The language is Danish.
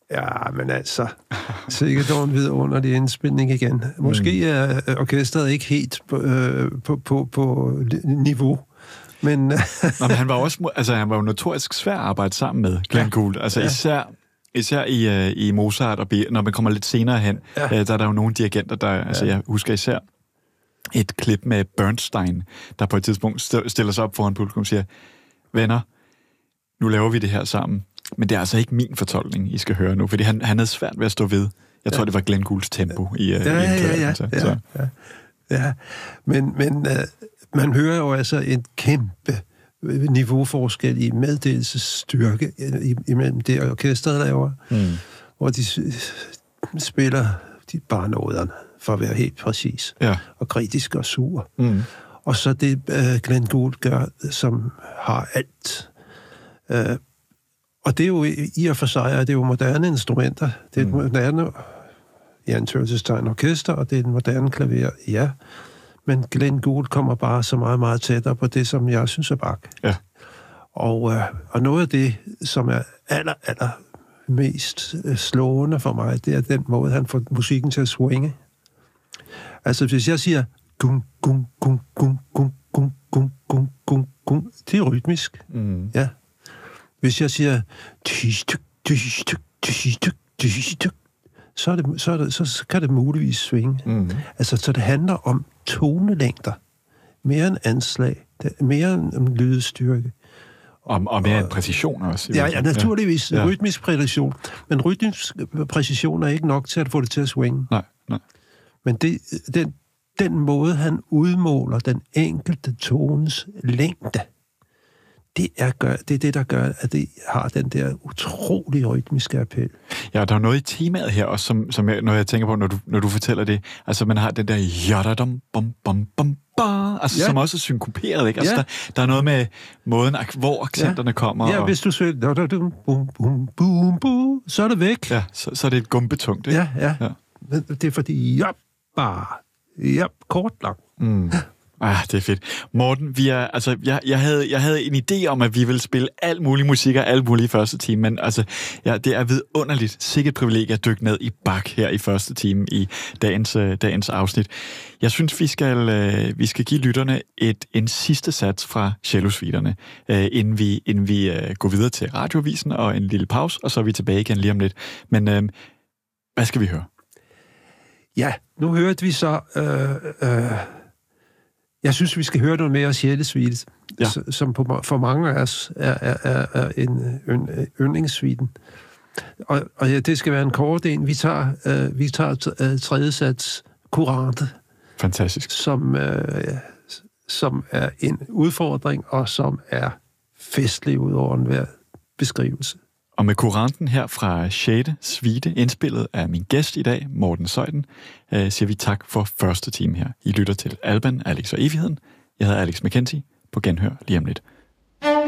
Ja, men altså, sikkert dog en vidunderlig indspilning igen. Måske er orkestret ikke helt på niveau, men... Nå, men han var også, altså han var jo notorisk svær at arbejde sammen med, Glenn Gould. Altså især i Mozart, og når man kommer lidt senere hen, der er der jo nogle dirigenter, der... Altså jeg husker især et klip med Bernstein, der på et tidspunkt stiller sig op foran publikum og siger, venner, nu laver vi det her sammen. Men det er altså ikke min fortolkning, I skal høre nu, fordi han havde svært ved at stå ved. Jeg tror, det var Glenn Goulds tempo i Ja. Men man hører jo altså en kæmpe niveauforskel i meddelelsesstyrke imellem det orkestret laver, hvor de spiller bare noderne, for at være helt præcis, og kritisk og sur. Og så det Glenn Gould gør, som har alt. Og det er jo i og for sig, det er jo moderne instrumenter. Det er et moderne, i anførselstegn, orkester, og det er et moderne klaver, ja. Men Glenn Gould kommer bare så meget, meget tættere på det, som jeg synes er Bach. Ja. Og noget af det, som er aller mest slående for mig, det er den måde, han får musikken til at swinge. Altså, hvis jeg siger gung, gung, gung, gung, gung, gung, gung, gung, gung, gung, det er rytmisk. Ja. Hvis jeg siger så kan det muligvis svinge. Altså, så det handler om tonelængder. Mere end anslag. Mere end lydstyrke. Og mere end præcision også. Ja, naturligvis. Ja. Rytmisk præcision. Men rytmisk præcision er ikke nok til at få det til at swinge. Nej. Men den måde, han udmåler den enkelte tones længde, det er det, der gør, at det har den der utrolige rytmiske appel. Ja, der er noget i temaet her også, som når jeg tænker på, når du fortæller det. Altså, man har den der jadadum, bum, bum, bum, bum, altså, som også er synkoperet, ikke? Altså, der er noget med måden, hvor accenterne kommer. Ja, hvis du siger bum, bum, bum, bum, så er det væk. Ja, så er det et gumbetungt, ikke? Ja. Det er fordi, kort lang. Det er fedt. Morten, jeg havde en idé om, at vi ville spille alt mulig musik og alt muligt i første time, men altså, det er vidunderligt. Sikkert privilegie at dykke ned i Bach her i første time i dagens afsnit. Jeg synes, vi skal give lytterne en sidste sats fra cellosuiterne, inden vi går videre til radioavisen og en lille pause, og så er vi tilbage igen lige om lidt. Men hvad skal vi høre? Ja, nu hørte vi så... Jeg synes, vi skal høre noget mere af Cellesuite, som for mange af os er en yndlingssuiten. Og det skal være en kort en. Vi tager tredje sats Courante. Fantastisk. Som er en udfordring, og som er festlig ud over enhver beskrivelse. Og med Couranten her fra 6. suite, indspillet af min gæst i dag, Morten Zeuthen, siger vi tak for første time her. I lytter til Alban, Alex og Evigheden. Jeg hedder Alex McKenzie. På genhør lige om lidt.